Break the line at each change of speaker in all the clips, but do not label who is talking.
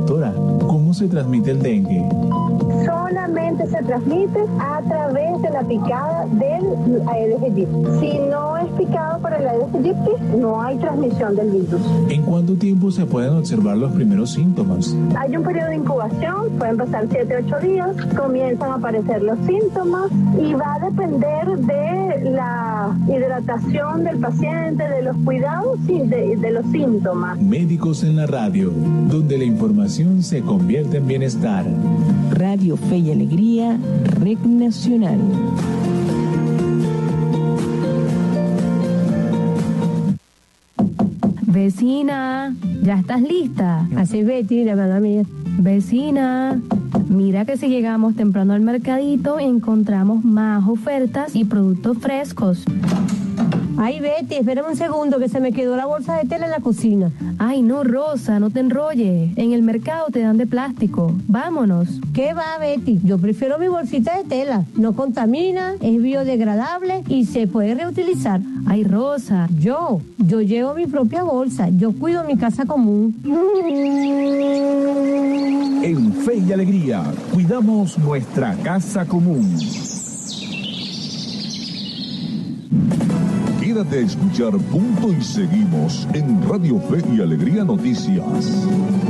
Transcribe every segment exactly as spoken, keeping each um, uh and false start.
doctora, ¿cómo se transmite el dengue?
Solamente se transmite a través de la picada del Aedes aegypti. Si no es picado por el Aedes aegypti, no hay transmisión del virus.
¿En cuánto tiempo se pueden observar los primeros síntomas?
Hay un periodo de incubación, pueden pasar siete a ocho días, comienzan a aparecer los síntomas y va a depender de la hidratación del paciente, de los cuidados y de, de los síntomas.
Médicos en la radio, donde la información se convierte en bienestar.
Radio Fe y Alegría, Red Nacional.
Vecina, ¿ya estás lista?
Así Betty, la verdad mía.
Vecina, mira que si llegamos temprano al mercadito encontramos más ofertas y productos frescos.
Ay, Betty, espérame un segundo que se me quedó la bolsa de tela en la cocina.
Ay, no, Rosa, no te enrolles. En el mercado te dan de plástico. Vámonos.
¿Qué va, Betty? Yo prefiero mi bolsita de tela. No contamina, es biodegradable y se puede reutilizar.
Ay, Rosa.
Yo, yo llevo mi propia bolsa. Yo cuido mi casa común.
En Fe y Alegría, cuidamos nuestra casa común. Quédate a escuchar Punto y Seguimos en Radio Fe y Alegría Noticias.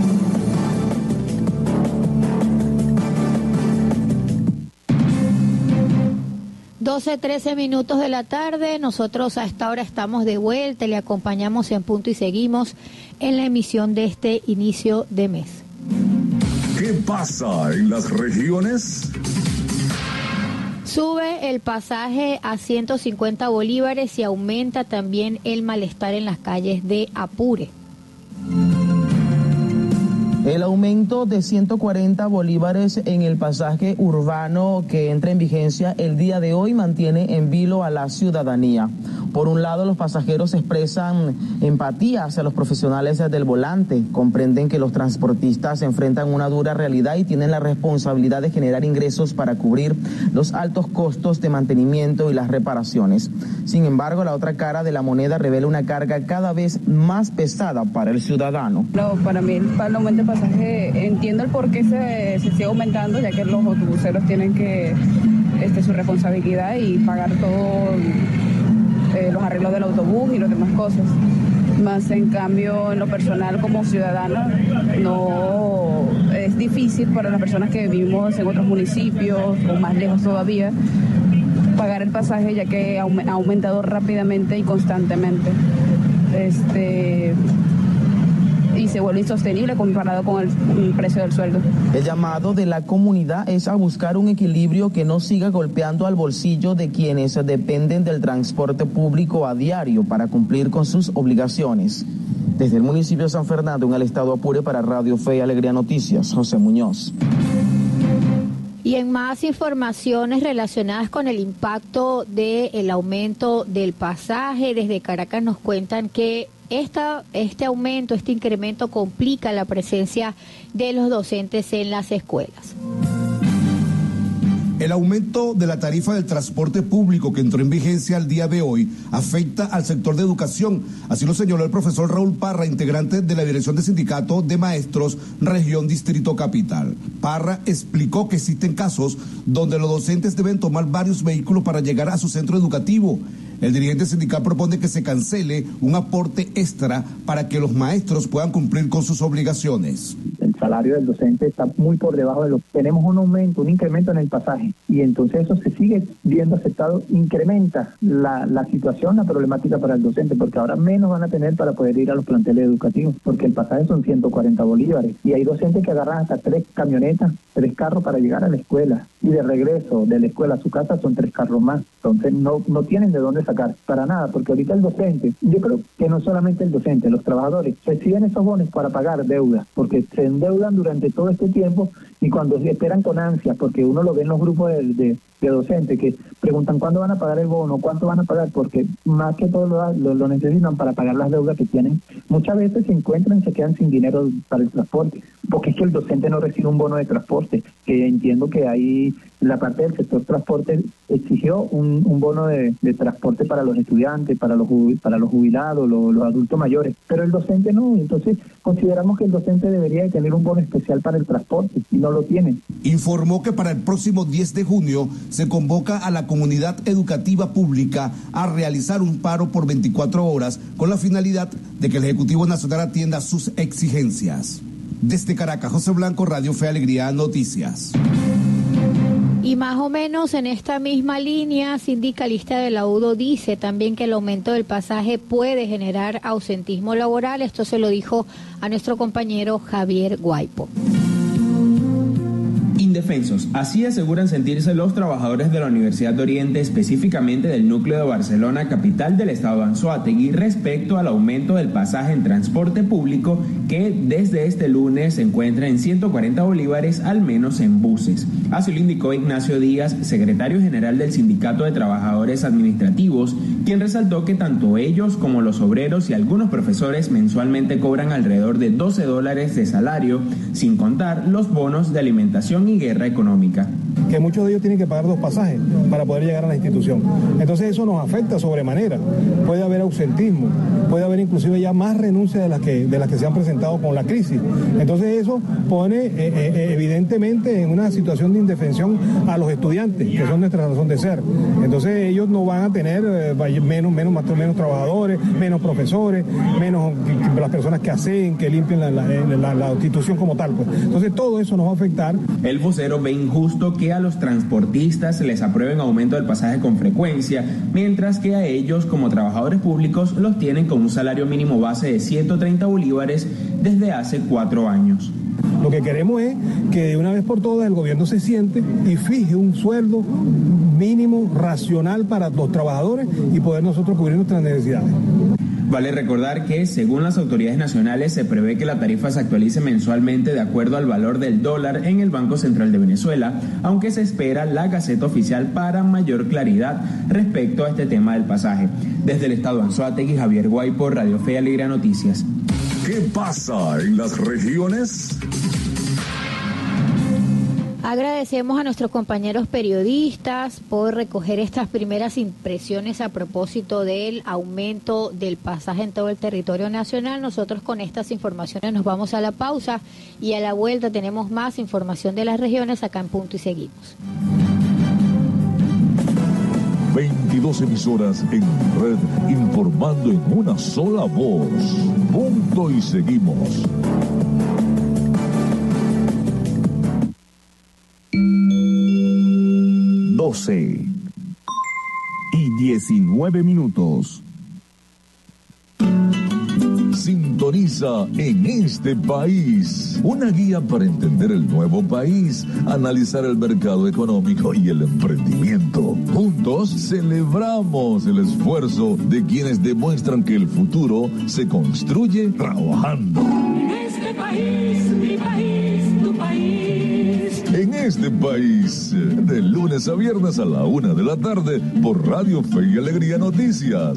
doce, trece minutos de la tarde, nosotros a esta hora estamos de vuelta y le acompañamos en Punto y Seguimos en la emisión de este inicio de mes.
¿Qué pasa en las regiones?
Sube el pasaje a ciento cincuenta bolívares y aumenta también el malestar en las calles de Apure.
El aumento de ciento cuarenta bolívares en el pasaje urbano que entra en vigencia el día de hoy mantiene en vilo a la ciudadanía. Por un lado, los pasajeros expresan empatía hacia los profesionales del volante, comprenden que los transportistas enfrentan una dura realidad y tienen la responsabilidad de generar ingresos para cubrir los altos costos de mantenimiento y las reparaciones. Sin embargo, la otra cara de la moneda revela una carga cada vez más pesada para el ciudadano.
No, para mí el, el aumento de pasaje, entiendo el por qué se, se sigue aumentando, ya que los autobuseros tienen que, este, su responsabilidad y pagar todo. Eh, los arreglos del autobús y las demás cosas. Más en cambio, en lo personal como ciudadano, no es difícil para las personas que vivimos en otros municipios o más lejos todavía pagar el pasaje, ya que ha aumentado rápidamente y constantemente. Este... y se vuelve insostenible comparado con el precio del sueldo.
El llamado de la comunidad es a buscar un equilibrio que no siga golpeando al bolsillo de quienes dependen del transporte público a diario para cumplir con sus obligaciones. Desde el municipio de San Fernando, en el estado Apure, para Radio Fe y Alegría Noticias, José Muñoz.
Y en más informaciones relacionadas con el impacto del aumento del pasaje, desde Caracas nos cuentan que Esta, este aumento, este incremento complica la presencia de los docentes en las escuelas.
El aumento de la tarifa del transporte público que entró en vigencia el día de hoy afecta al sector de educación. Así lo señaló el profesor Raúl Parra, integrante de la Dirección de Sindicato de Maestros, Región Distrito Capital. Parra explicó que existen casos donde los docentes deben tomar varios vehículos para llegar a su centro educativo. El dirigente sindical propone que se cancele un aporte extra para que los maestros puedan cumplir con sus obligaciones.
El salario del docente está muy por debajo de lo que tenemos, un aumento, un incremento en el pasaje, y entonces eso se sigue viendo aceptado, incrementa la, la situación, la problemática para el docente, porque ahora menos van a tener para poder ir a los planteles educativos, porque el pasaje son ciento cuarenta bolívares, y hay docentes que agarran hasta tres camionetas, tres carros para llegar a la escuela, y de regreso de la escuela a su casa son tres carros más, entonces no, no tienen de dónde sacar para nada, porque ahorita el docente, yo creo que no solamente el docente, los trabajadores reciben esos bonos para pagar deuda, porque se endeudan durante todo este tiempo y cuando esperan con ansias, porque uno lo ve en los grupos de, de, de docentes que preguntan cuándo van a pagar el bono, cuánto van a pagar, porque más que todo lo, lo, lo necesitan para pagar las deudas que tienen. Muchas veces se encuentran y se quedan sin dinero para el transporte, porque es que el docente no recibe un bono de transporte, que entiendo que ahí la parte del sector transporte exigió un, un bono de, de transporte para los estudiantes, para los para los jubilados, los, los adultos mayores, pero el docente no. Entonces consideramos que el docente debería de tener un bono especial para el transporte y no lo tiene.
Informó que para el próximo diez de junio se convoca a la comunidad educativa pública a realizar un paro por veinticuatro horas con la finalidad de que el Ejecutivo Nacional atienda sus exigencias. Desde Caracas, José Blanco, Radio Fe y Alegría, Noticias.
Y más o menos en esta misma línea, sindicalista de la U D O dice también que el aumento del pasaje puede generar ausentismo laboral. Esto se lo dijo a nuestro compañero Javier Guaipo.
Indefensos, así aseguran sentirse los trabajadores de la Universidad de Oriente, específicamente del núcleo de Barcelona, capital del estado de Anzoátegui, respecto al aumento del pasaje en transporte público que desde este lunes se encuentra en ciento cuarenta bolívares, al menos en buses. Así lo indicó Ignacio Díaz, secretario general del Sindicato de Trabajadores Administrativos, quien resaltó que tanto ellos como los obreros y algunos profesores mensualmente cobran alrededor de doce dólares de salario, sin contar los bonos de alimentación y guerra económica.
Que muchos de ellos tienen que pagar dos pasajes para poder llegar a la institución. Entonces eso nos afecta sobremanera. Puede haber ausentismo, puede haber inclusive ya más renuncias de las que, de las que se han presentado con la crisis. Entonces eso pone eh, eh, evidentemente en una situación de indefensión a los estudiantes, que son nuestra razón de ser. Entonces ellos no van a tener eh, menos, menos, más, menos trabajadores, menos profesores, menos que, que las personas que hacen, que limpien la, la, la, la institución como tal. Pues. Entonces todo eso nos va a afectar.
El vocero ve injusto que a los transportistas les aprueben aumento del pasaje con frecuencia, mientras que a ellos como trabajadores públicos los tienen con un salario mínimo base de ciento treinta bolívares desde hace cuatro años.
Lo que queremos es que de una vez por todas el gobierno se siente y fije un sueldo mínimo racional para los trabajadores y poder nosotros cubrir nuestras necesidades.
Vale recordar que, según las autoridades nacionales, se prevé que la tarifa se actualice mensualmente de acuerdo al valor del dólar en el Banco Central de Venezuela, aunque se espera la Gaceta Oficial para mayor claridad respecto a este tema del pasaje. Desde el estado de Anzoátegui, Javier Guaipo, Radio Fe y Alegría Noticias.
¿Qué pasa en las regiones?
Agradecemos a nuestros compañeros periodistas por recoger estas primeras impresiones a propósito del aumento del pasaje en todo el territorio nacional. Nosotros con estas informaciones nos vamos a la pausa y a la vuelta tenemos más información de las regiones acá en Punto y Seguimos.
veintidós emisoras en red informando en una sola voz. Punto y Seguimos. doce y diecinueve minutos. Sintoniza En Este País, una guía para entender el nuevo país, analizar el mercado económico y el emprendimiento. Juntos celebramos el esfuerzo de quienes demuestran que el futuro se construye trabajando.
En este país, mi país, tu país.
En Este País, de lunes a viernes a la una de la tarde por Radio Fe y Alegría Noticias.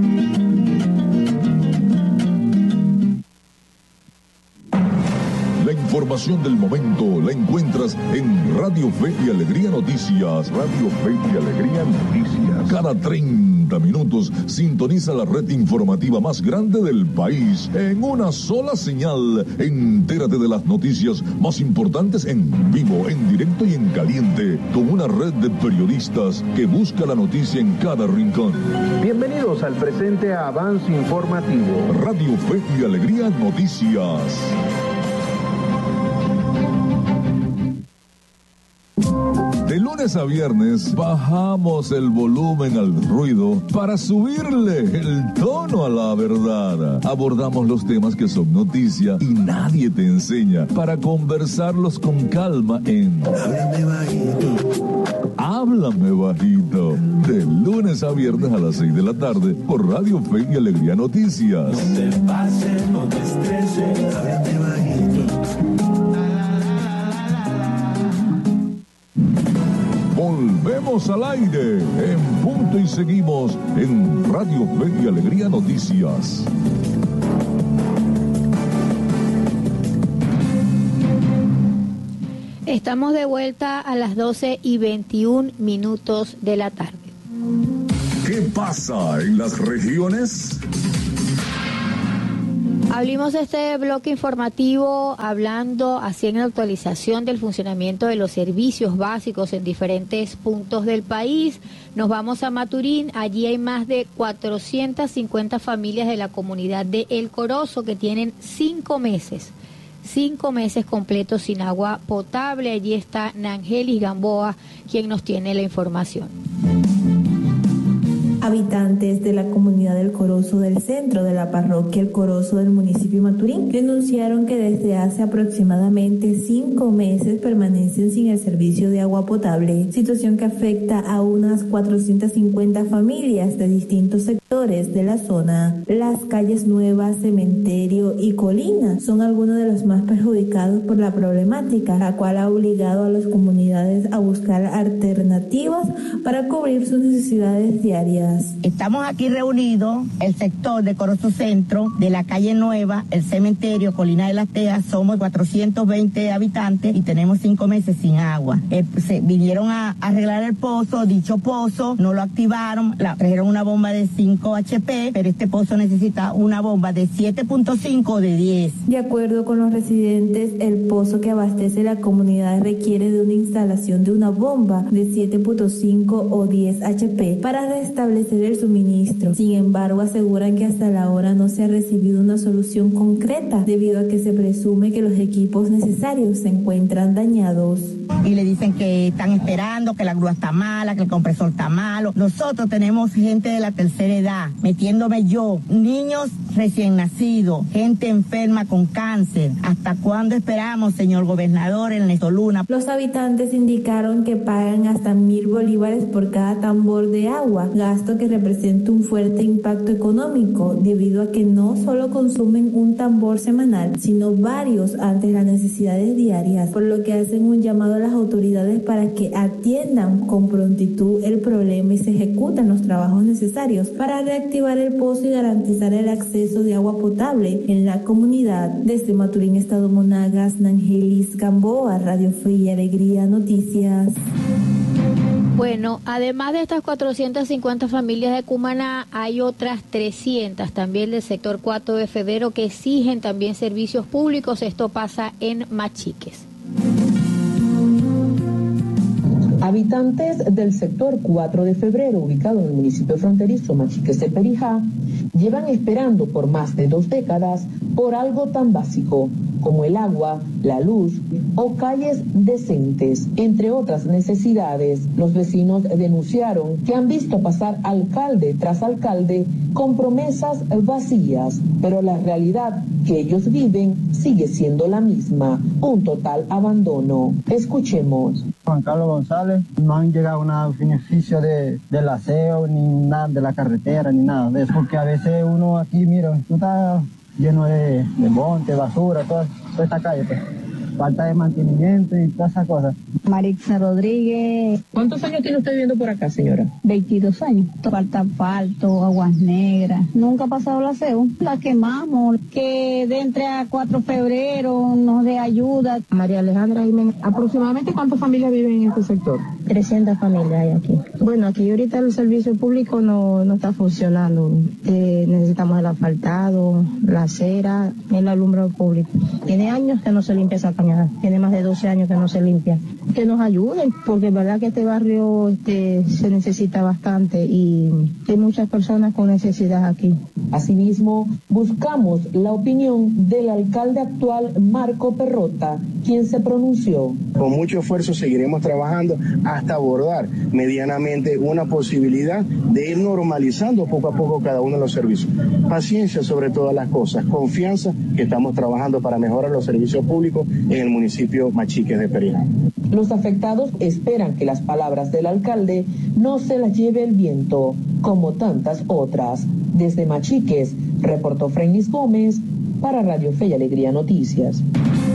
La información del momento la encuentras en Radio Fe y Alegría Noticias. Radio Fe y Alegría Noticias. Cada treinta minutos sintoniza la red informativa más grande del país en una sola señal. Entérate de las noticias más importantes en vivo, en directo y en caliente, con una red de periodistas que busca la noticia en cada rincón.
Bienvenidos al presente avance informativo.
Radio Fe y Alegría Noticias. De lunes a viernes bajamos el volumen al ruido para subirle el tono a la verdad. Abordamos los temas que son noticia y nadie te enseña para conversarlos con calma en Háblame Bajito. Háblame Bajito. De lunes a viernes a las seis de la tarde por Radio Fe y Alegría Noticias.
No te pases, no te estreses, háblame bajito.
Volvemos al aire en Punto y Seguimos en Radio Fe y Alegría Noticias.
Estamos de vuelta a las doce y veintiún minutos de la tarde.
¿Qué pasa en las regiones?
Abrimos este bloque informativo hablando así en la actualización del funcionamiento de los servicios básicos en diferentes puntos del país. Nos vamos a Maturín, allí hay más de cuatrocientas cincuenta familias de la comunidad de El Corozo que tienen cinco meses. Cinco meses completos sin agua potable. Allí está Nangelis Gamboa, quien nos tiene la información.
Habitantes de la comunidad del Corozo del centro de la parroquia El Corozo del municipio de Maturín denunciaron que desde hace aproximadamente cinco meses permanecen sin el servicio de agua potable, situación que afecta a unas cuatrocientas cincuenta familias de distintos sectores de la zona. Las calles Nuevas, Cementerio y Colina son algunos de los más perjudicados por la problemática, la cual ha obligado a las comunidades a buscar alternativas para cubrir sus necesidades diarias.
Estamos aquí reunidos, el sector de Corozo Centro, de la calle Nueva, el cementerio, Colina de las Tejas, somos cuatrocientos veinte habitantes y tenemos cinco meses sin agua. Eh, se vinieron a arreglar el pozo, dicho pozo, no lo activaron, la, trajeron una bomba de cinco H P, pero este pozo necesita una bomba de siete punto cinco o de diez.
De acuerdo con los residentes, el pozo que abastece la comunidad requiere de una instalación de una bomba de siete punto cinco o diez H P para restablecer el suministro. Sin embargo, aseguran que hasta la hora no se ha recibido una solución concreta debido a que se presume que los equipos necesarios se encuentran dañados.
Y le dicen que están esperando, que la grúa está mala, que el compresor está malo. Nosotros tenemos gente de la tercera edad, metiéndome yo, niños recién nacidos, gente enferma con cáncer. ¿Hasta cuándo esperamos, señor gobernador, en Néstor Luna?
Los habitantes indicaron que pagan hasta mil bolívares por cada tambor de agua, gasto que representa un fuerte impacto económico debido a que no solo consumen un tambor semanal, sino varios ante las necesidades diarias, por lo que hacen un llamado a las autoridades para que atiendan con prontitud el problema y se ejecuten los trabajos necesarios para reactivar el pozo y garantizar el acceso de agua potable en la comunidad. Desde Maturín, Estado Monagas, Nangelis Gamboa, Radio Fe y Alegría Noticias.
Bueno, además de estas cuatrocientas cincuenta familias de Cumaná, hay otras trescientas también del sector cuatro de febrero que exigen también servicios públicos. Esto pasa en Machiques.
Habitantes del sector cuatro de febrero, ubicado en el municipio fronterizo Machiques de Perijá, llevan esperando por más de dos décadas por algo tan básico como el agua, la luz o calles decentes, entre otras necesidades. Los vecinos denunciaron que han visto pasar alcalde tras alcalde con promesas vacías, pero la realidad que ellos viven sigue siendo la misma, un total abandono. Escuchemos.
Juan Carlos González, no han llegado nada beneficio de, del aseo, ni nada de la carretera, ni nada de eso, porque a veces uno aquí, mira, está lleno de, de monte, basura, toda, toda esta calle, pues. Falta de mantenimiento y todas esas cosas.
Marixa Rodríguez.
¿Cuántos años tiene usted viviendo por acá, señora?
veintidós años. Falta asfalto, aguas negras. Nunca ha pasado el aseo. La quemamos. Que de entre a cuatro de febrero nos dé ayuda.
María Alejandra Jiménez. ¿Aproximadamente cuántas familias viven en este sector?
trescientas familias hay aquí.
Bueno, aquí ahorita el servicio público no, no está funcionando. Eh, necesitamos el asfaltado, la acera, el alumbrado público.
Tiene años que no se limpia esa cañada. Tiene más de doce años que no se limpia. Que nos ayuden, porque es verdad que este barrio este, se necesita bastante y hay muchas personas con necesidad aquí.
Asimismo, buscamos la opinión del alcalde actual, Marco Perrota, quien se pronunció.
Con mucho esfuerzo seguiremos trabajando hasta abordar medianamente una posibilidad de ir normalizando poco a poco cada uno de los servicios. Paciencia sobre todas las cosas, confianza que estamos trabajando para mejorar los servicios públicos en el municipio Machiques de Perijá.
Los afectados esperan que las palabras del alcalde no se las lleve el viento, como tantas otras. Desde Machiques, reportó Frenis Gómez para Radio Fe y Alegría Noticias.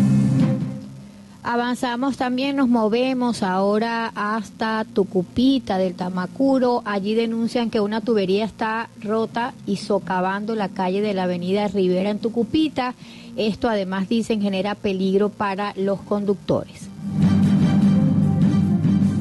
Avanzamos también, nos movemos ahora hasta Tucupita del Tamacuro. Allí denuncian que una tubería está rota y socavando la calle de la avenida Rivera en Tucupita. Esto además dicen genera peligro para los conductores.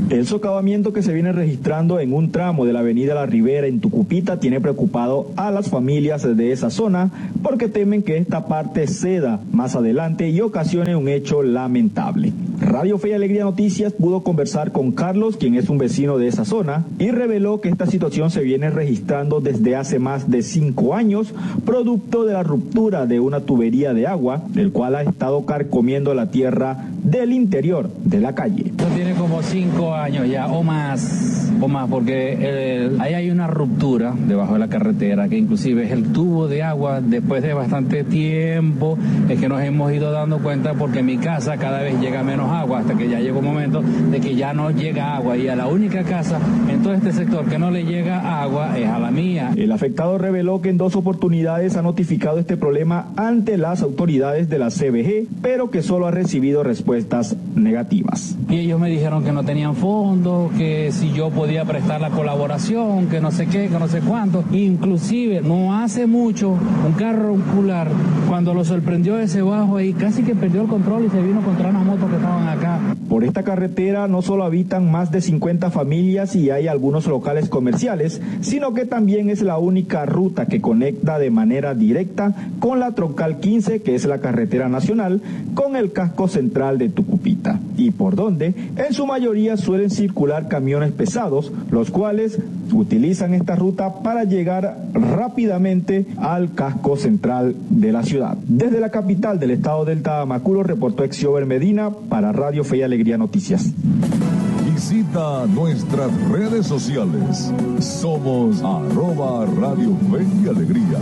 El socavamiento que se viene registrando en un tramo de la avenida La Ribera en Tucupita tiene preocupado a las familias de esa zona porque temen que esta parte ceda más adelante y ocasione un hecho lamentable. Radio Fe y Alegría Noticias pudo conversar con Carlos, quien es un vecino de esa zona, y reveló que esta situación se viene registrando desde hace más de cinco años, producto de la ruptura de una tubería de agua, el cual ha estado carcomiendo la tierra del interior de la calle.
Esto tiene como cinco años ya, o más, o más, porque eh, ahí hay una ruptura debajo de la carretera, que inclusive es el tubo de agua. Después de bastante tiempo es que nos hemos ido dando cuenta, porque en mi casa cada vez llega menos agua, hasta que ya llegó un momento de que ya no llega agua, y a la única casa en todo este sector que no le llega agua es a la mía.
El afectado reveló que en dos oportunidades ha notificado este problema ante las autoridades de la C B G, pero que solo ha recibido respuestas negativas.
Y ellos me dijeron que no tenían fondos, que si yo podía prestar la colaboración, que no sé qué, que no sé cuánto. Inclusive no hace mucho un carro, un cular, cuando lo sorprendió ese bajo ahí, casi que perdió el control y se vino contra unas motos que estaban acá.
Por esta carretera no solo habitan más de cincuenta familias y hay algunos locales comerciales, sino que también es la única ruta que conecta de manera directa con la troncal quince, que es la carretera nacional, con el casco central de Tucupita, y por donde en su mayoría suelen circular camiones pesados, los cuales utilizan esta ruta para llegar rápidamente al casco central de la ciudad. Desde la capital del estado del Tamaculo reportó Exiober Medina para Radio Fe y Alegría Noticias.
Visita nuestras redes sociales. Somos arroba Radio Fe y Alegría.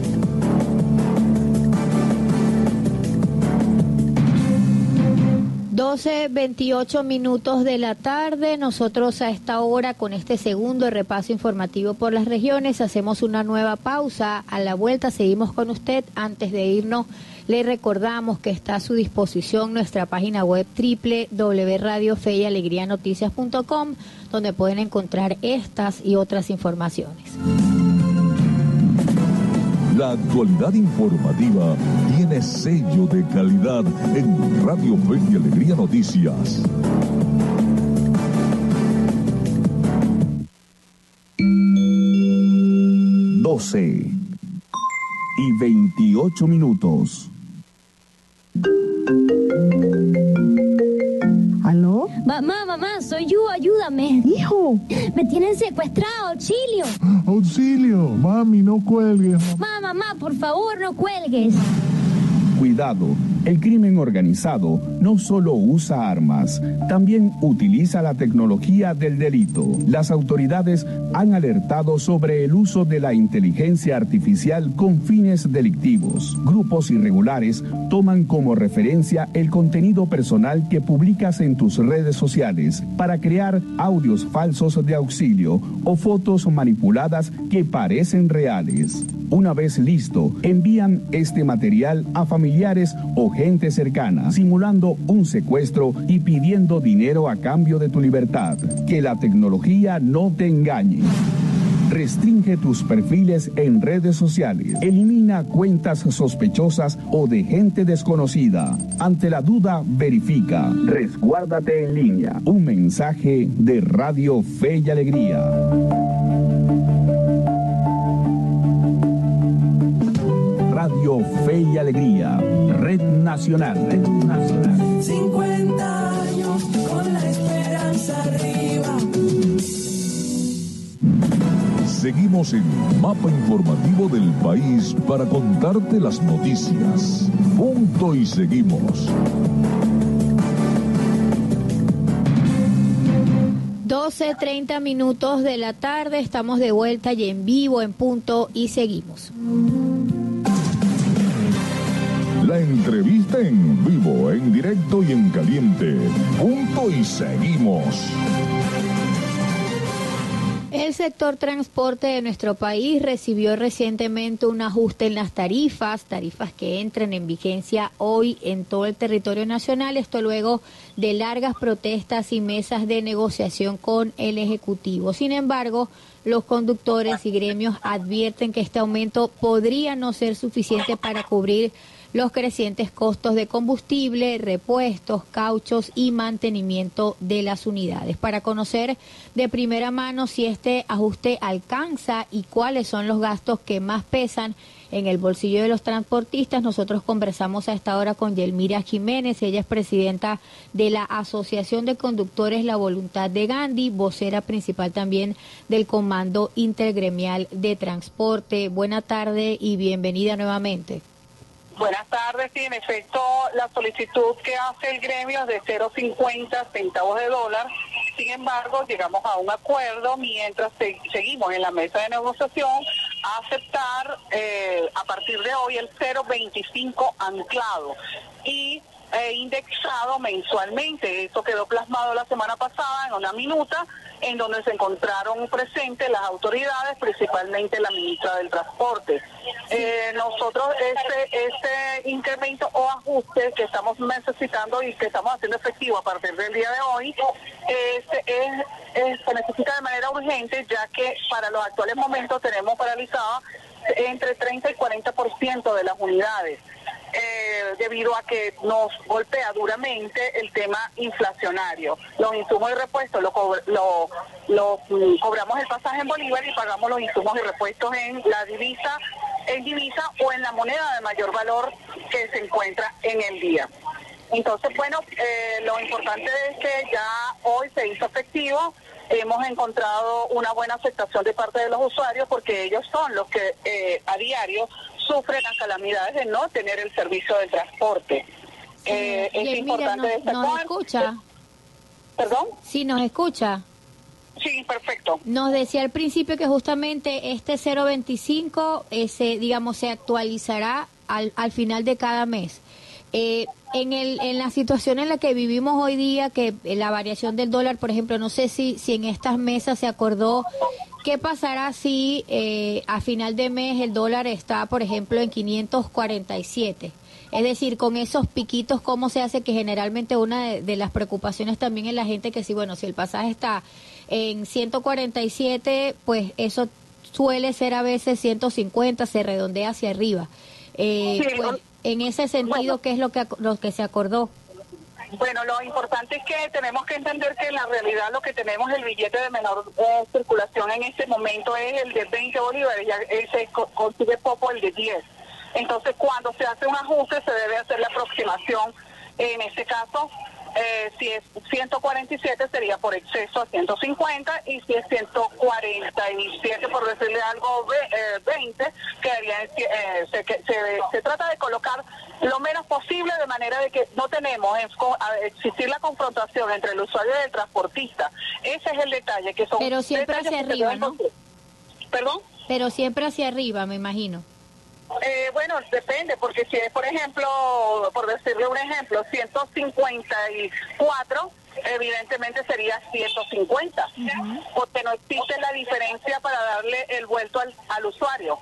doce veintiocho minutos de la tarde. Nosotros a esta hora, con este segundo repaso informativo por las regiones, hacemos una nueva pausa. A la vuelta seguimos con usted. Antes de irnos, le recordamos que está a su disposición nuestra página web doble u doble u doble u punto radio fe y alegría noticias punto com, donde pueden encontrar estas y otras informaciones.
La actualidad informativa tiene sello de calidad en Radio Fe y Alegría Noticias. doce y veintiocho minutos.
¿Aló?
Mamá, mamá, soy yo, ayúdame.
Hijo.
Me tienen secuestrado, auxilio.
Auxilio, mami, no cuelgues.
Mamá, mamá, por favor, no cuelgues.
Cuidado, el crimen organizado no solo usa armas, también utiliza la tecnología del delito. Las autoridades han alertado sobre el uso de la inteligencia artificial con fines delictivos. Grupos irregulares toman como referencia el contenido personal que publicas en tus redes sociales para crear audios falsos de auxilio o fotos manipuladas que parecen reales. Una vez listo, envían este material a familiares o gente cercana, simulando un secuestro y pidiendo dinero a cambio de tu libertad. Que la tecnología no te engañe. Restringe tus perfiles en redes sociales. Elimina cuentas sospechosas o de gente desconocida. Ante la duda, verifica. Resguárdate en línea. Un mensaje de Radio Fe y Alegría. Radio Fe y Alegría, Red Nacional. Red Nacional.
cincuenta años con la esperanza arriba.
Seguimos en Mapa Informativo del País para contarte las noticias. Punto y seguimos.
doce treinta minutos de la tarde, estamos de vuelta y en vivo en Punto y seguimos.
La entrevista en vivo, en directo y en caliente. Punto y seguimos.
El sector transporte de nuestro país recibió recientemente un ajuste en las tarifas, tarifas que entran en vigencia hoy en todo el territorio nacional, esto luego de largas protestas y mesas de negociación con el Ejecutivo. Sin embargo, los conductores y gremios advierten que este aumento podría no ser suficiente para cubrir los crecientes costos de combustible, repuestos, cauchos y mantenimiento de las unidades. Para conocer de primera mano si este ajuste alcanza y cuáles son los gastos que más pesan en el bolsillo de los transportistas, nosotros conversamos a esta hora con Yelmira Jiménez. Ella es presidenta de la Asociación de Conductores La Voluntad de Gandhi, vocera principal también del Comando Intergremial de Transporte. Buena tarde y bienvenida nuevamente.
Buenas tardes, sí, en efecto, la solicitud que hace el gremio es de cero punto cincuenta centavos de dólar. Sin embargo, llegamos a un acuerdo mientras se, seguimos en la mesa de negociación a aceptar eh, a partir de hoy el cero punto veinticinco anclado y eh, indexado mensualmente. Eso quedó plasmado la semana pasada en una minuta en donde se encontraron presentes las autoridades, principalmente la ministra del Transporte. Eh, nosotros este, este incremento o ajuste que estamos necesitando y que estamos haciendo efectivo a partir del día de hoy, este, es, es, se necesita de manera urgente, ya que para los actuales momentos tenemos paralizadas entre treinta y cuarenta por ciento de las unidades. Eh, debido a que nos golpea duramente el tema inflacionario. Los insumos y repuestos lo, co lo, lo mm, cobramos el pasaje en bolívar y pagamos los insumos y repuestos en la divisa, en divisa o en la moneda de mayor valor que se encuentra en el día. Entonces, bueno, eh, lo importante es que ya hoy se hizo efectivo. Hemos encontrado una buena aceptación de parte de los usuarios porque ellos son los que eh, a diario sufren las calamidades de no tener el servicio del transporte. Eh,
sí,
es importante
mira,
destacar.
¿nos escucha?
¿Perdón?
Sí, nos escucha.
Sí, perfecto.
Nos decía al principio que justamente este cero punto veinticinco, ese, digamos, se actualizará al, al final de cada mes. Eh, en el en la situación en la que vivimos hoy día, que la variación del dólar, por ejemplo, no sé si si en estas mesas se acordó qué pasará si eh, a final de mes el dólar está, por ejemplo, en quinientos cuarenta y siete. Es decir, con esos piquitos, ¿cómo se hace? Que generalmente una de, de las preocupaciones también en la gente que si, bueno, si el pasaje está en ciento cuarenta y siete, pues eso suele ser a veces ciento cincuenta, se redondea hacia arriba. Eh,
Sí,
pues, en ese sentido,
bueno,
¿qué es lo que lo que se acordó?
Bueno, lo importante es que tenemos que entender que en la realidad lo que tenemos, el billete de menor eh, circulación en este momento es el de veinte bolívares, ya eh, se co consigue poco el de diez. Entonces, cuando se hace un ajuste, se debe hacer la aproximación. En este caso, eh, si es ciento cuarenta y siete sería por exceso a ciento cincuenta, y si es ciento cuarenta y siete, por decirle algo, eh, veinte, quedaría en, eh, se, se, se trata de colocar lo menos posible, de manera de que no tenemos en, a existir la confrontación entre el usuario y el transportista. Ese es el detalle, que son
Pero siempre hacia arriba, ¿no?
¿Perdón?
Pero siempre hacia arriba, me imagino.
Eh, bueno, depende, porque si es, por ejemplo, por decirle un ejemplo, ciento cincuenta y cuatro, evidentemente sería ciento cincuenta, uh-huh. porque no existe la diferencia para darle el vuelto al, al usuario.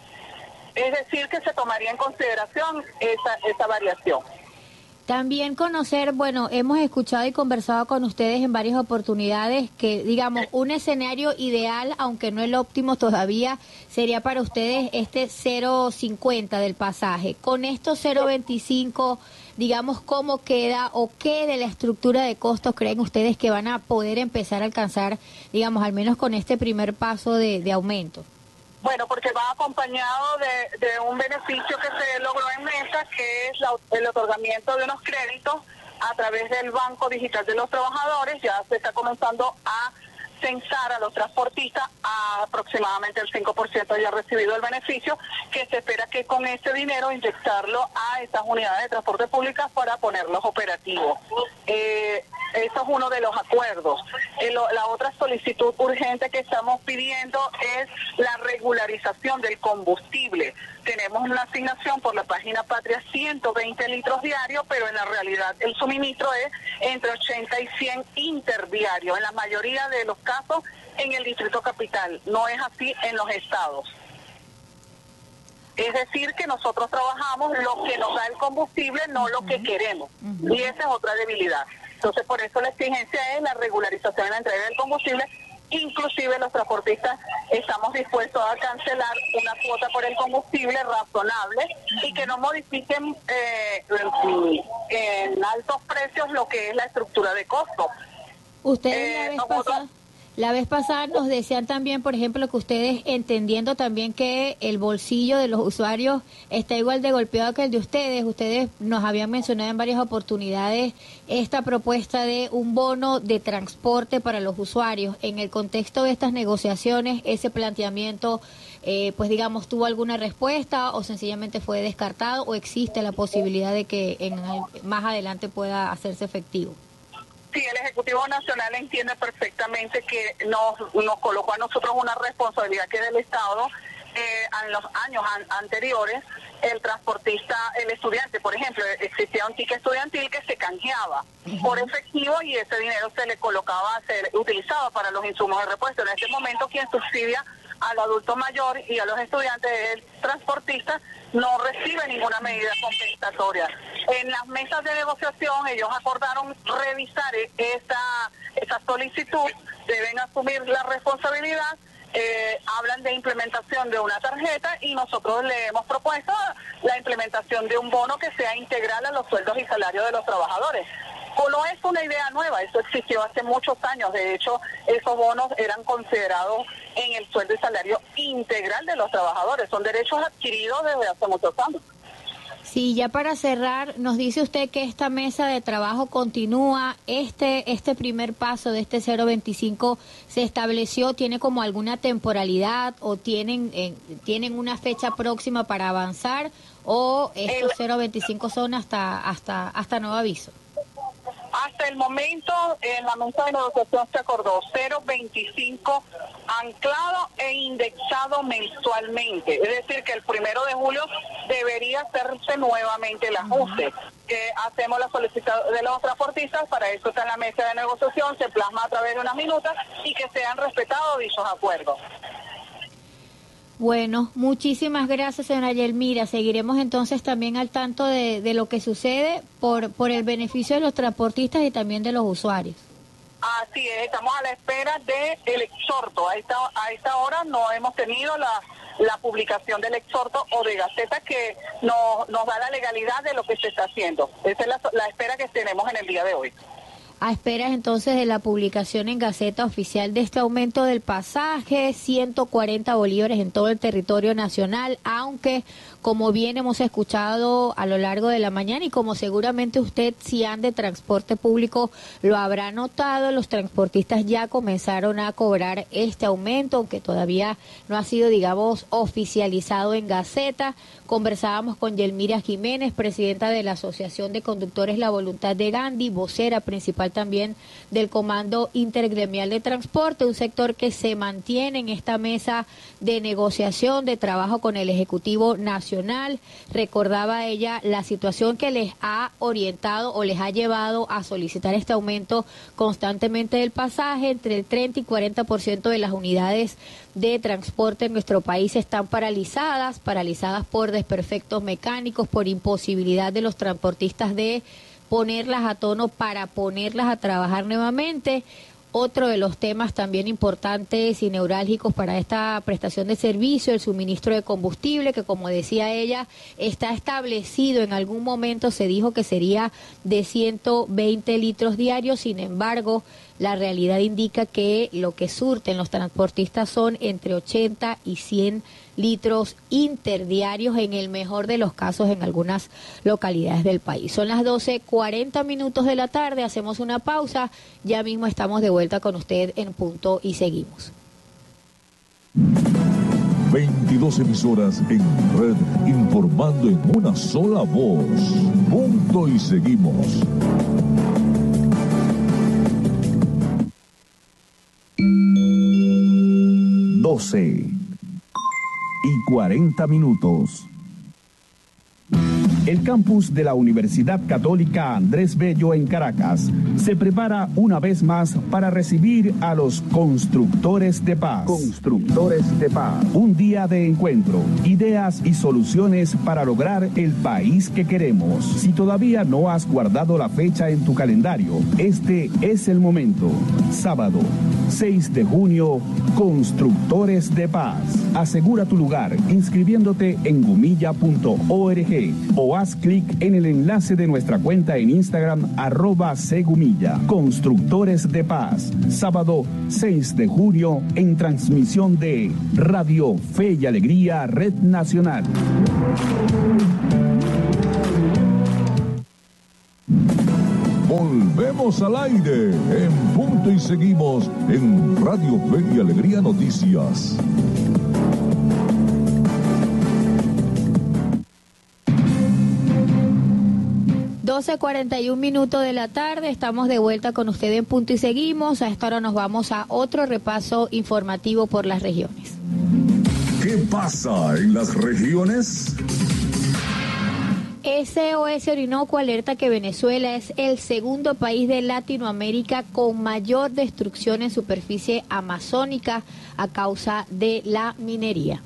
Es decir, que se tomaría en consideración esa, esa variación.
También conocer, bueno, hemos escuchado y conversado con ustedes en varias oportunidades que, digamos, un escenario ideal, aunque no el óptimo todavía, sería para ustedes este cero punto cincuenta del pasaje. Con estos cero punto veinticinco, digamos, ¿cómo queda o qué de la estructura de costos creen ustedes que van a poder empezar a alcanzar, digamos, al menos con este primer paso de, de aumento?
Bueno, porque va acompañado de, de un beneficio que se logró en mesa, que es la, el otorgamiento de unos créditos a través del Banco Digital de los Trabajadores. Ya se está comenzando a censar a los transportistas, a aproximadamente el cinco por ciento ya ha recibido el beneficio, que se espera que con ese dinero inyectarlo a estas unidades de transporte públicas para ponerlos operativos. Eh, eso es uno de los acuerdos. Eh, lo, la otra solicitud urgente que estamos pidiendo es la regularización del combustible. Tenemos una asignación por la página Patria ciento veinte litros diarios, pero en la realidad el suministro es entre ochenta y cien interdiarios. En la mayoría de los casos en el Distrito Capital, no es así en los estados. Es decir, que nosotros trabajamos lo que nos da el combustible, no lo que queremos. Y esa es otra debilidad. Entonces, por eso la exigencia es la regularización en la entrega del combustible Inclusive los transportistas estamos dispuestos a cancelar una cuota por el combustible razonable y que no modifiquen eh, en altos precios lo que es la estructura de costo.
Ustedes
Eh,
la vez
nosotros-
pasada, la vez pasada nos decían también, por ejemplo, que ustedes, entendiendo también que el bolsillo de los usuarios está igual de golpeado que el de ustedes, ustedes nos habían mencionado en varias oportunidades esta propuesta de un bono de transporte para los usuarios. En el contexto de estas negociaciones, ese planteamiento, eh, pues digamos, ¿tuvo alguna respuesta o sencillamente fue descartado o existe la posibilidad de que en, más adelante pueda hacerse efectivo?
Sí, el Ejecutivo Nacional entiende perfectamente que nos, nos colocó a nosotros una responsabilidad que del Estado. Eh, en los años an- anteriores, el transportista, el estudiante, por ejemplo, existía un ticket estudiantil que se canjeaba por efectivo y ese dinero se le colocaba, se utilizaba para los insumos de repuesto. En este momento, quien subsidia al adulto mayor y a los estudiantes, el transportista, no recibe ninguna medida compensatoria. En las mesas de negociación ellos acordaron revisar esa, esa solicitud, deben asumir la responsabilidad, eh, hablan de implementación de una tarjeta y nosotros le hemos propuesto la implementación de un bono que sea integral a los sueldos y salarios de los trabajadores. O no es una idea nueva, eso existió hace muchos años. De hecho, esos bonos eran considerados en el sueldo y salario integral de los trabajadores. Son derechos adquiridos desde hace muchos años.
Sí, ya para cerrar, nos dice usted que esta mesa de trabajo continúa. Este este primer paso de este cero veinticinco se estableció, ¿tiene como alguna temporalidad o tienen eh, tienen una fecha próxima para avanzar o estos cero veinticinco son hasta hasta hasta nuevo aviso?
Hasta el momento, en la mesa de negociación se acordó cero veinticinco anclado e indexado mensualmente. Es decir, que el primero de julio debería hacerse nuevamente el ajuste. Que hacemos la solicitud de los transportistas, para eso está en la mesa de negociación, se plasma a través de unas minutas y que sean respetados dichos acuerdos.
Bueno, muchísimas gracias, señora Yelmira. Seguiremos entonces también al tanto de, de lo que sucede por, por el beneficio de los transportistas y también de los usuarios.
Así es, estamos a la espera del exhorto. A esta, a esta hora no hemos tenido la, la publicación del exhorto o de Gaceta que nos, nos da la legalidad de lo que se está haciendo. Esa es la, la espera que tenemos en el día de hoy.
A esperas entonces de la publicación en Gaceta Oficial de este aumento del pasaje, ciento cuarenta bolívares en todo el territorio nacional, aunque como bien hemos escuchado a lo largo de la mañana y como seguramente usted, si anda de transporte público, lo habrá notado, los transportistas ya comenzaron a cobrar este aumento, aunque todavía no ha sido, digamos, oficializado en Gaceta. Conversábamos con Yelmira Jiménez, presidenta de la Asociación de Conductores La Voluntad de Gandhi, vocera principal también del Comando Intergremial de Transporte, un sector que se mantiene en esta mesa de negociación, de trabajo con el Ejecutivo Nacional. Recordaba ella la situación que les ha orientado o les ha llevado a solicitar este aumento constantemente del pasaje. Entre el treinta y cuarenta por ciento de las unidades de transporte en nuestro país están paralizadas, paralizadas por desperfectos mecánicos, por imposibilidad de los transportistas de ponerlas a tono para ponerlas a trabajar nuevamente. Otro de los temas también importantes y neurálgicos para esta prestación de servicio, el suministro de combustible, que como decía ella, está establecido, en algún momento se dijo que sería de ciento veinte litros diarios, sin embargo, la realidad indica que lo que surten los transportistas son entre ochenta y cien litros interdiarios, en el mejor de los casos en algunas localidades del país. Son las doce cuarenta minutos de la tarde, hacemos una pausa, ya mismo estamos de vuelta con usted en Punto y seguimos.
veintidós emisoras en red, informando en una sola voz. Punto y seguimos. doce y cuarenta minutos.
El campus de la Universidad Católica Andrés Bello en Caracas se prepara una vez más para recibir a los constructores de paz. Constructores de paz. Un día de encuentro, ideas y soluciones para lograr el país que queremos. Si todavía no has guardado la fecha en tu calendario, este es el momento. Sábado, seis de junio, Constructores de Paz. Asegura tu lugar inscribiéndote en gumilla punto org o haz clic en el enlace de nuestra cuenta en Instagram, arroba Segumilla. Constructores de Paz, sábado seis de junio, en transmisión de Radio Fe y Alegría Red Nacional.
Volvemos al aire en punto y seguimos en Radio Fe y Alegría Noticias.
doce cuarenta y un minutos de la tarde, estamos de vuelta con usted en Punto y Seguimos. A esta hora nos vamos a otro repaso informativo por las regiones.
¿Qué pasa en las regiones?
S O S Orinoco alerta que Venezuela es el segundo país de Latinoamérica con mayor destrucción en superficie amazónica a causa de la minería.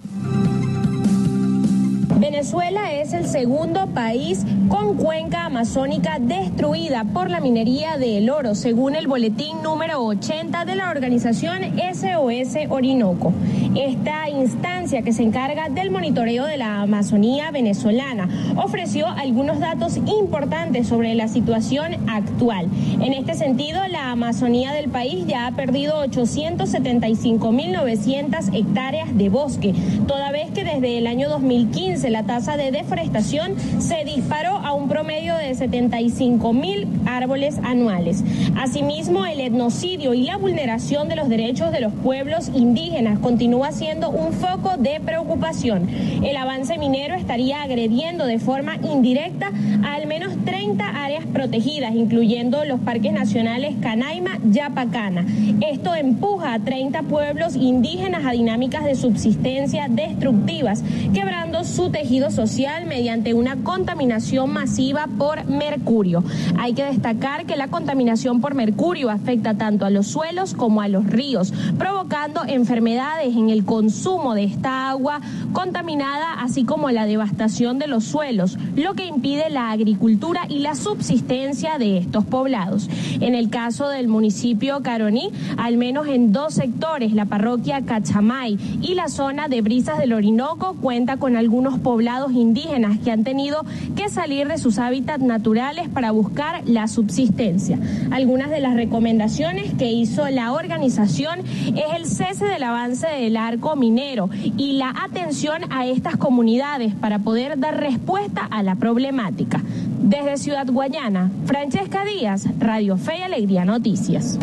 Venezuela es el segundo país con cuenca amazónica destruida por la minería del oro, según el boletín número ochenta de la organización S O S Orinoco. Esta instancia, que se encarga del monitoreo de la Amazonía venezolana, ofreció algunos datos importantes sobre la situación actual. En este sentido, la Amazonía del país ya ha perdido ochocientos setenta y cinco mil novecientas hectáreas de bosque, toda vez que desde el año dos mil quince la tasa de deforestación se disparó a un promedio de setenta y cinco mil árboles anuales. Asimismo, el etnocidio y la vulneración de los derechos de los pueblos indígenas continúa siendo un foco de preocupación. El avance minero estaría agrediendo de forma indirecta a al menos treinta áreas protegidas, incluyendo los parques nacionales Canaima y Yapacana. Esto empuja a treinta pueblos indígenas a dinámicas de subsistencia destructivas, quebrando su tejido social mediante una contaminación masiva por mercurio. Hay que destacar que la contaminación por mercurio afecta tanto a los suelos como a los ríos, provocando enfermedades en el consumo de esta agua contaminada, así como la devastación de los suelos, lo que impide la agricultura y la subsistencia de estos poblados. En el caso del municipio Caroní, al menos en dos sectores, la parroquia Cachamay y la zona de Brisas del Orinoco, cuenta con algunos poblados indígenas que han tenido que salir de sus hábitats naturales para buscar la subsistencia. Algunas de las recomendaciones que hizo la organización es el cese del avance del arco minero y la atención a estas comunidades para poder dar respuesta a la problemática. Desde Ciudad Guayana, Francesca Díaz, Radio Fe y Alegría Noticias.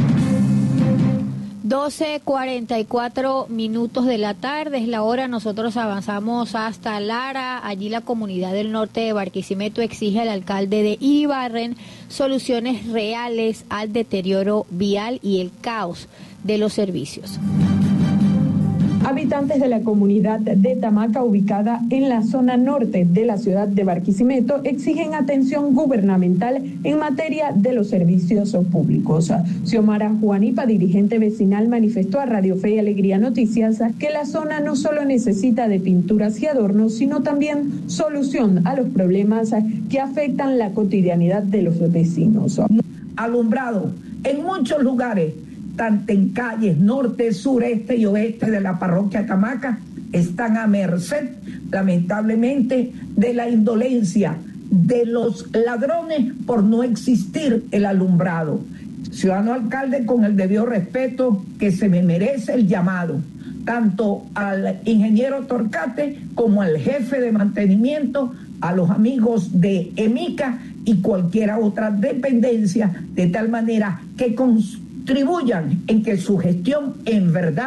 doce cuarenta y cuatro minutos de la tarde es la hora. Nosotros avanzamos hasta Lara. Allí la comunidad del norte de Barquisimeto exige al alcalde de Iribarren soluciones reales al deterioro vial y el caos de los servicios.
Habitantes de la comunidad de Tamaca, ubicada en la zona norte de la ciudad de Barquisimeto, exigen atención gubernamental en materia de los servicios públicos. Xiomara Juanipa, dirigente vecinal, manifestó a Radio Fe y Alegría Noticias que la zona no solo necesita de pinturas y adornos, sino también solución a los problemas que afectan la cotidianidad de los vecinos.
Alumbrado en muchos lugares, tanto en calles norte, sureste y oeste de la parroquia Tamaca, están a merced, lamentablemente, de la indolencia de los ladrones por no existir el alumbrado. Ciudadano alcalde, con el debido respeto que se me merece el llamado, tanto al ingeniero Torcate como al jefe de mantenimiento, a los amigos de EMICA y cualquier otra dependencia, de tal manera que con contribuyan en que su gestión en verdad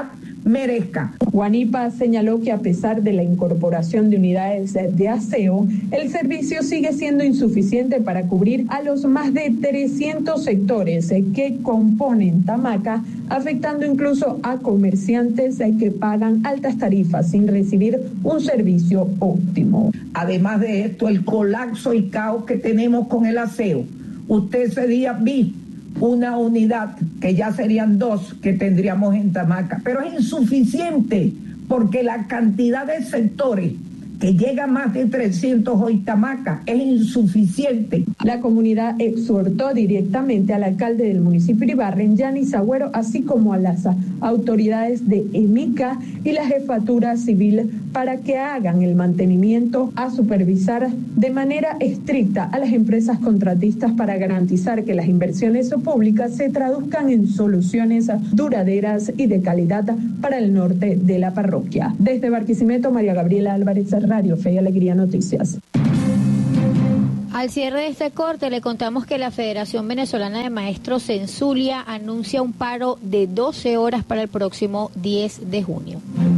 merezca.
Guanipa señaló que a pesar de la incorporación de unidades de aseo, el servicio sigue siendo insuficiente para cubrir a los más de trescientos sectores que componen Tamaca, afectando incluso a comerciantes que pagan altas tarifas sin recibir un servicio óptimo.
Además de esto, el colapso y caos que tenemos con el aseo. Usted ese día vi una unidad, que ya serían dos que tendríamos en Tamaca, pero es insuficiente porque la cantidad de sectores que llega a más de trescientos hoy Tamaca es insuficiente.
La comunidad exhortó directamente al alcalde del municipio de Ibarren, Yanis Agüero, así como a las autoridades de EMICA y la jefatura civil para que hagan el mantenimiento a supervisar de manera estricta a las empresas contratistas para garantizar que las inversiones públicas se traduzcan en soluciones duraderas y de calidad para el norte de la parroquia. Desde Barquisimeto, María Gabriela Álvarez, Radio Fe y Alegría Noticias.
Al cierre de este corte le contamos que la Federación Venezolana de Maestros en Zulia anuncia un paro de doce horas para el próximo diez de junio.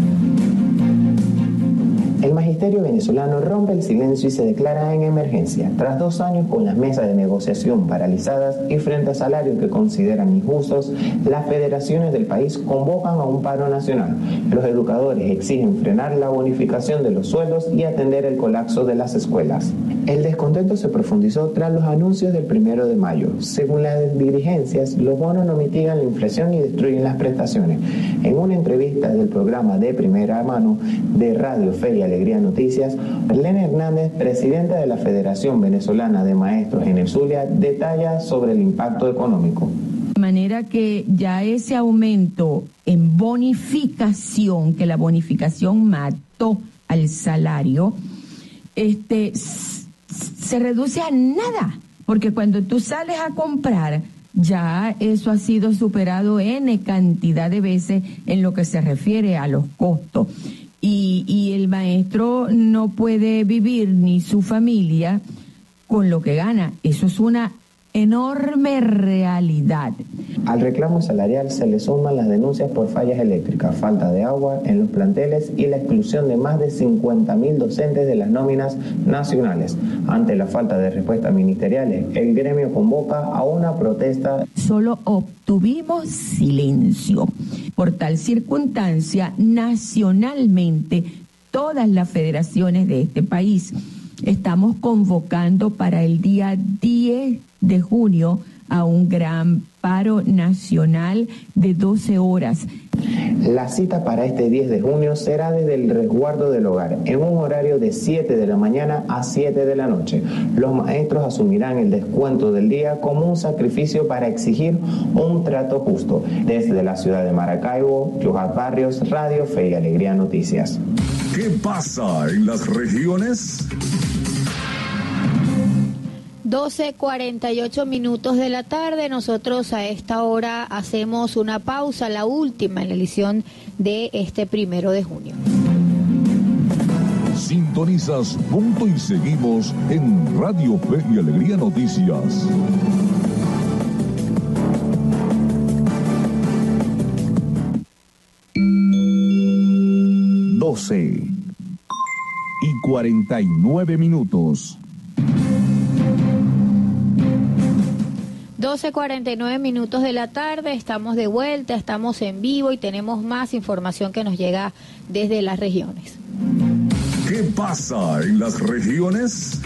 El magisterio venezolano rompe el silencio y se declara en emergencia. Tras dos años con las mesas de negociación paralizadas y frente a salarios que consideran injustos, las federaciones del país convocan a un paro nacional. Los educadores exigen frenar la bonificación de los sueldos y atender el colapso de las escuelas. El descontento se profundizó tras los anuncios del primero de mayo. Según las dirigencias, los bonos no mitigan la inflación y destruyen las prestaciones. En una entrevista del programa de primera mano de Radio Fe y Alegría Noticias, Marlene Hernández, presidenta de la Federación Venezolana de Maestros en el Zulia, detalla sobre el impacto económico.
De manera que ya ese aumento en bonificación, que la bonificación mató al salario, este, se reduce a nada, porque cuando tú sales a comprar, ya eso ha sido superado N cantidad de veces en lo que se refiere a los costos. Y, y el maestro no puede vivir ni su familia con lo que gana. Eso es una enorme realidad.
Al reclamo salarial se le suman las denuncias por fallas eléctricas, falta de agua en los planteles y la exclusión de más de cincuenta mil docentes de las nóminas nacionales. Ante la falta de respuestas ministeriales, el gremio convoca a una protesta.
Solo obtuvimos silencio. Por tal circunstancia, nacionalmente, todas las federaciones de este país estamos convocando para el día diez de junio a un gran paro nacional de doce horas.
La cita para este diez de junio será desde el resguardo del hogar, en un horario de siete de la mañana a siete de la noche. Los maestros asumirán el descuento del día como un sacrificio para exigir un trato justo. Desde la ciudad de Maracaibo, Yohat Barrios, Radio Fe y Alegría Noticias.
¿Qué pasa en las regiones?
doce cuarenta y ocho minutos de la tarde. Nosotros a esta hora hacemos una pausa, la última en la edición de este primero de junio.
Sintonizas Punto y seguimos en Radio Fe y Alegría Noticias.
doce y cuarenta y nueve minutos.
doce cuarenta y nueve minutos de la tarde, estamos de vuelta, estamos en vivo y tenemos más información que nos llega desde las regiones.
¿Qué pasa en las regiones?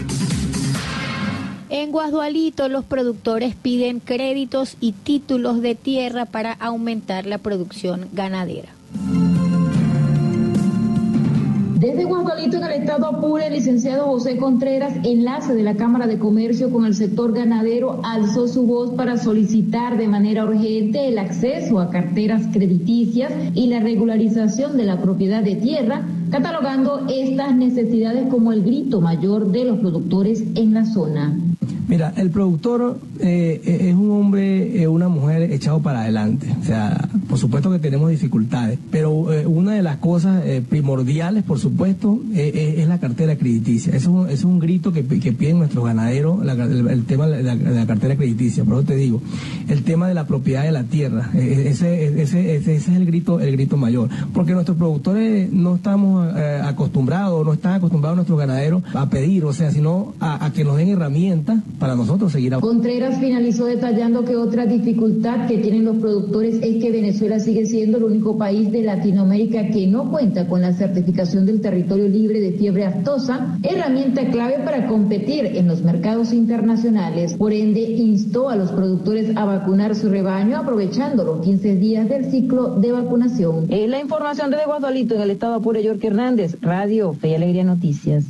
En Guasdualito, los productores piden créditos y títulos de tierra para aumentar la producción ganadera.
Desde Guasdualito, en el estado Apure, el licenciado José Contreras, enlace de la Cámara de Comercio con el sector ganadero, alzó su voz para solicitar de manera urgente el acceso a carteras crediticias y la regularización de la propiedad de tierra, catalogando estas necesidades como el grito mayor de los productores en la zona.
Mira, el productor eh, es un hombre, eh, una mujer echado para adelante. O sea, por supuesto que tenemos dificultades, pero eh, una de las cosas eh, primordiales, por supuesto, eh, es la cartera crediticia. Eso es un, es un grito que, que piden nuestros ganaderos, la, el, el tema de la, de la cartera crediticia. Por eso te digo, el tema de la propiedad de la tierra, eh, ese, ese, ese, ese es el grito, el grito mayor. Porque nuestros productores no estamos eh, acostumbrados, no están acostumbrados nuestros ganaderos a pedir, o sea, sino a, a que nos den herramientas para nosotros seguir a...
Contreras finalizó detallando que otra dificultad que tienen los productores es que Venezuela sigue siendo el único país de Latinoamérica que no cuenta con la certificación del territorio libre de fiebre aftosa, herramienta clave para competir en los mercados internacionales. Por ende, instó a los productores a vacunar su rebaño aprovechando los quince días del ciclo de vacunación. Es la información de Guadalito en el estado Apure, York Hernández, Radio Fe y Alegría Noticias.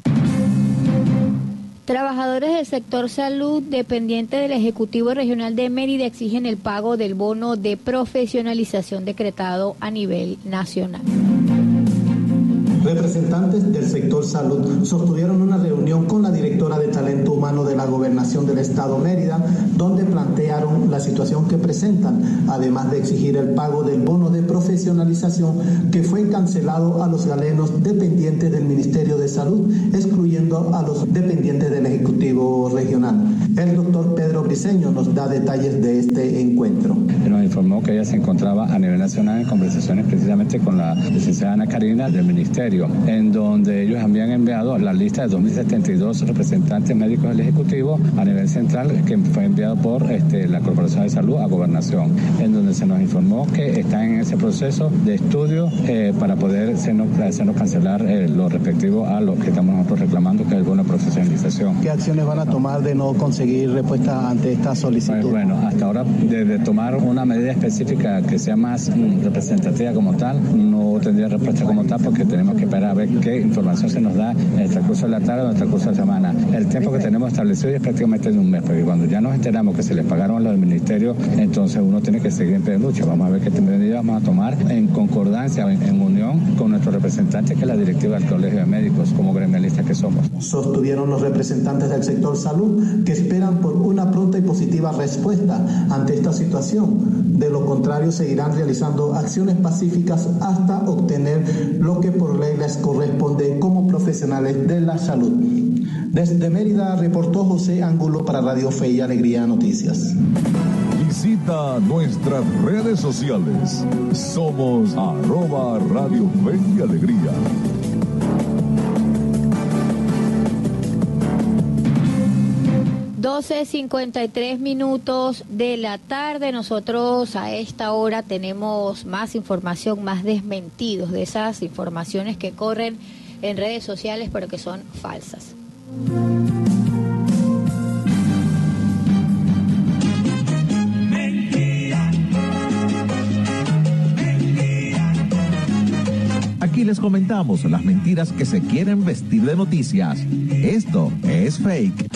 Trabajadores del sector salud dependientes del Ejecutivo Regional de Mérida exigen el pago del bono de profesionalización decretado a nivel nacional.
Representantes del sector salud sostuvieron una reunión con la directora de Talento Humano de la Gobernación del Estado Mérida, donde plantearon la situación que presentan, además de exigir el pago del bono de profesionalización que fue cancelado a los galenos dependientes del Ministerio de Salud, excluyendo a los dependientes del Ejecutivo Regional. El doctor Pedro Briceño nos da detalles de este encuentro.
Nos informó que ella se encontraba a nivel nacional en conversaciones precisamente con la licenciada Ana Karina del Ministerio, en donde ellos habían enviado la lista de dos mil setenta y dos representantes médicos del Ejecutivo a nivel central, que fue enviado por este, la Corporación de Salud a Gobernación, en donde se nos informó que están en ese proceso de estudio eh, para poder hacernos, hacernos cancelar eh, lo respectivo a lo que estamos nosotros reclamando, que es el bono de profesionalización.
¿Qué acciones van a tomar de no conseguir respuesta ante esta solicitud?
Pues bueno, hasta ahora de, de tomar una medida específica que sea más mm, representativa como tal, no tendría respuesta como tal, porque tenemos que esperar a ver qué información se nos da en el transcurso de la tarde o en el transcurso de la semana. El tiempo que tenemos establecido es prácticamente de un mes, porque cuando ya nos enteramos que se les pagaron a los del ministerio, entonces uno tiene que seguir en pie de lucha. Vamos a ver qué medidas vamos a tomar en concordancia, en, en unión con nuestro representante, que es la directiva del Colegio de Médicos, como gremialistas que somos.
Sostuvieron los representantes del sector salud que esperan por una pronta y positiva respuesta ante esta situación. De lo contrario, seguirán realizando acciones pacíficas hasta obtener lo que por ley les corresponde como profesionales de la salud. Desde Mérida reportó José Ángulo para Radio Fe y Alegría Noticias.
Visita nuestras redes sociales. Somos arroba Radio Fe y Alegría.
doce cincuenta y tres minutos de la tarde. Nosotros a esta hora tenemos más información, más desmentidos de esas informaciones que corren en redes sociales pero que son falsas.
Aquí les comentamos las mentiras que se quieren vestir de noticias. Esto es fake.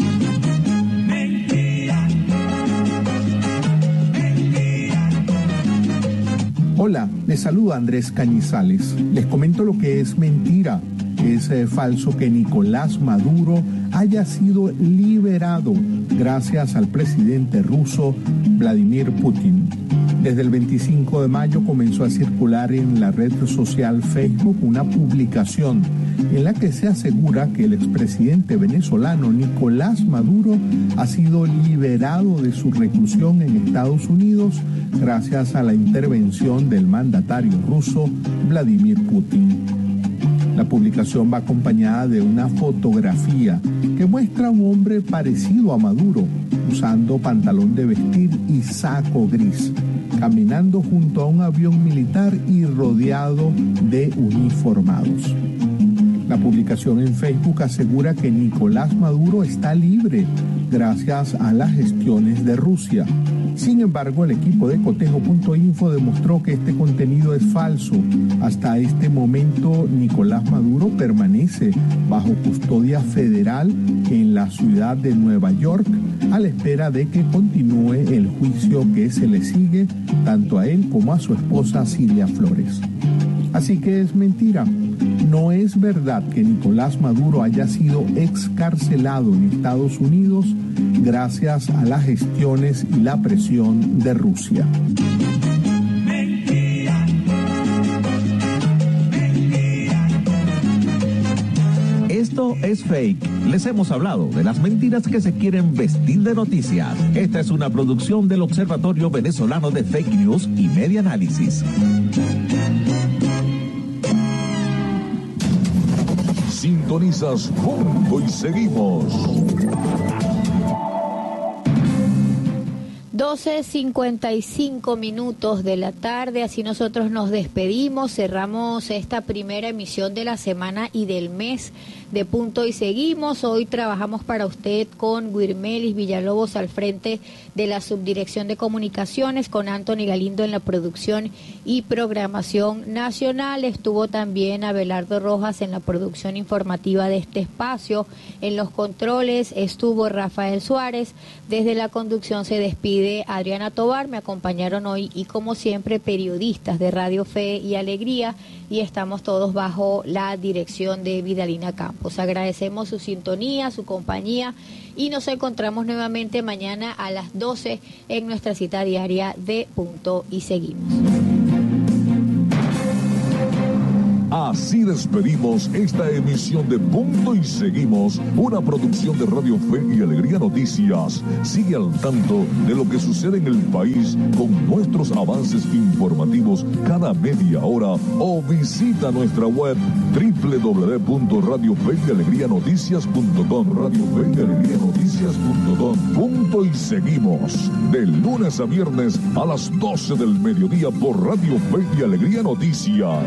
Hola, les saluda Andrés Cañizales. Les comento lo que es mentira. Es eh, falso que Nicolás Maduro haya sido liberado gracias al presidente ruso Vladimir Putin. Desde el veinticinco de mayo comenzó a circular en la red social Facebook una publicación en la que se asegura que el expresidente venezolano Nicolás Maduro ha sido liberado de su reclusión en Estados Unidos gracias a la intervención del mandatario ruso Vladimir Putin. La publicación va acompañada de una fotografía que muestra a un hombre parecido a Maduro, usando pantalón de vestir y saco gris, caminando junto a un avión militar y rodeado de uniformados. La publicación en Facebook asegura que Nicolás Maduro está libre gracias a las gestiones de Rusia. Sin embargo, el equipo de cotejo punto info demostró que este contenido es falso. Hasta este momento, Nicolás Maduro permanece bajo custodia federal en la ciudad de Nueva York, a la espera de que continúe el juicio que se le sigue tanto a él como a su esposa Cilia Flores. Así que es mentira. No es verdad que Nicolás Maduro haya sido excarcelado en Estados Unidos gracias a las gestiones y la presión de Rusia.
Esto es fake. Les hemos hablado de las mentiras que se quieren vestir de noticias. Esta es una producción del Observatorio Venezolano de Fake News y Media Análisis.
Sintonizas Punto y Seguimos.
doce cincuenta y cinco minutos de la tarde, así nosotros nos despedimos, cerramos esta primera emisión de la semana y del mes de Punto y Seguimos. Hoy trabajamos para usted con Guirmelis Villalobos al frente de la Subdirección de Comunicaciones, con Anthony Galindo en la producción y programación nacional. Estuvo también Abelardo Rojas en la producción informativa de este espacio. En los controles estuvo Rafael Suárez. Desde la conducción se despide Adriana Tobar. Me acompañaron hoy y como siempre periodistas de Radio Fe y Alegría, y estamos todos bajo la dirección de Vidalina Campos. Agradecemos su sintonía, su compañía, y nos encontramos nuevamente mañana a las doce en nuestra cita diaria de Punto y Seguimos.
Así despedimos esta emisión de Punto y Seguimos, una producción de Radio Fe y Alegría Noticias. Sigue al tanto de lo que sucede en el país con nuestros avances informativos cada media hora o visita nuestra web doble u doble u doble u punto radio fe y alegría noticias punto com, radio fe y alegría noticias punto com. Punto y Seguimos, de lunes a viernes a las doce del mediodía por Radio Fe y Alegría Noticias.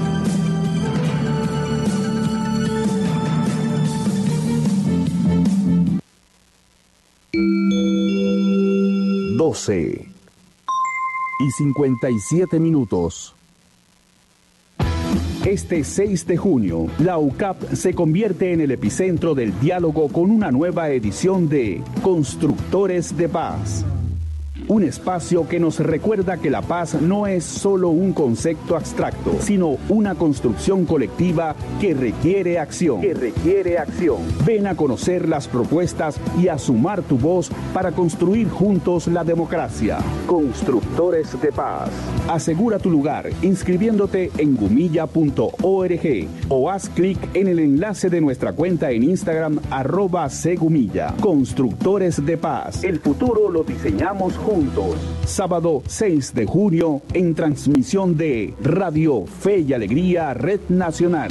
doce y cincuenta y siete minutos. Este seis de junio, la U C A P se convierte en el epicentro del diálogo con una nueva edición de Constructores de Paz. Un espacio que nos recuerda que la paz no es solo un concepto abstracto, sino una construcción colectiva que requiere acción. Que requiere acción. Ven a conocer las propuestas y a sumar tu voz para construir juntos la democracia. Constructores de Paz. Asegura tu lugar inscribiéndote en gumilla punto org o haz clic en el enlace de nuestra cuenta en Instagram arroba segumilla. Constructores de Paz. El futuro lo diseñamos juntos. Sábado seis de junio en transmisión de Radio Fe y Alegría Red Nacional.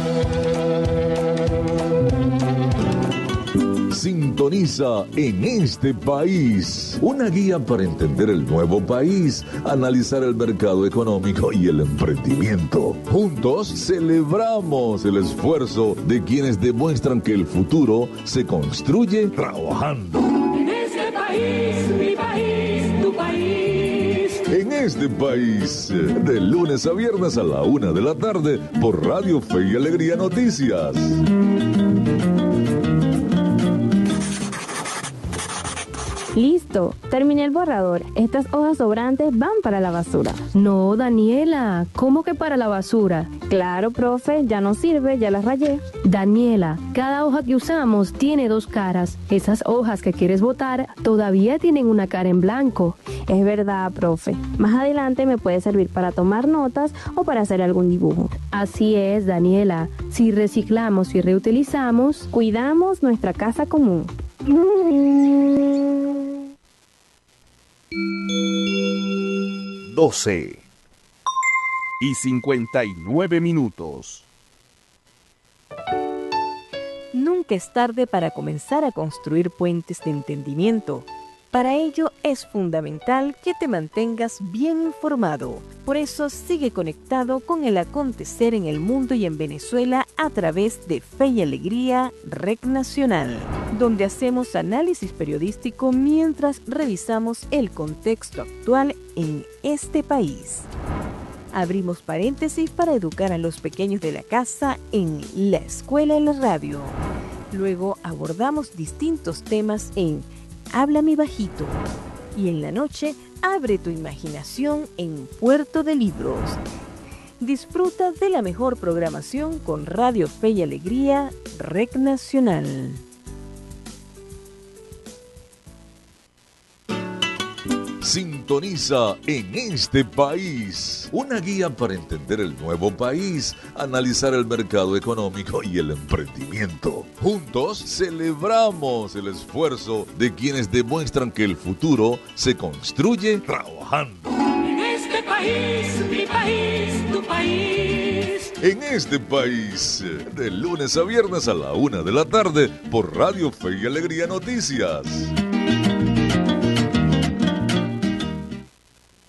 Sintoniza En Este País, una guía para entender el nuevo país, analizar el mercado económico y el emprendimiento. Juntos celebramos el esfuerzo de quienes demuestran que el futuro se construye trabajando.
En este país, mi país, tu país.
En Este País, de lunes a viernes a la una de la tarde por Radio Fe y Alegría Noticias.
Listo, terminé el borrador. Estas hojas sobrantes van para la basura.
No, Daniela, ¿cómo que para la basura?
Claro, profe, ya no sirve, ya las rayé.
Daniela, cada hoja que usamos tiene dos caras. Esas hojas que quieres botar todavía tienen una cara en blanco.
Es verdad, profe. Más adelante me puede servir para tomar notas o para hacer algún dibujo.
Así es, Daniela. Si reciclamos y reutilizamos,
cuidamos nuestra casa común.
doce y cincuenta y nueve minutos.
Nunca es tarde para comenzar a construir puentes de entendimiento. Para ello es fundamental que te mantengas bien informado. Por eso sigue conectado con el acontecer en el mundo y en Venezuela a través de Fe y Alegría Red Nacional, donde hacemos análisis periodístico mientras revisamos el contexto actual en este país. Abrimos paréntesis para educar a los pequeños de la casa en La Escuela en la Radio. Luego abordamos distintos temas en Háblame Bajito. Y en la noche, abre tu imaginación en Puerto de Libros. Disfruta de la mejor programación con Radio Fe y Alegría, Red Nacional.
Sintoniza En Este País, una guía para entender el nuevo país, analizar el mercado económico y el emprendimiento. Juntos celebramos el esfuerzo de quienes demuestran que el futuro se construye trabajando.
En este país, mi país, tu país.
En Este País, de lunes a viernes a la una de la tarde por Radio Fe y Alegría Noticias.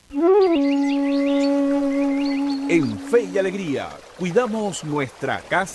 En Fe y Alegría, cuidamos nuestra casa.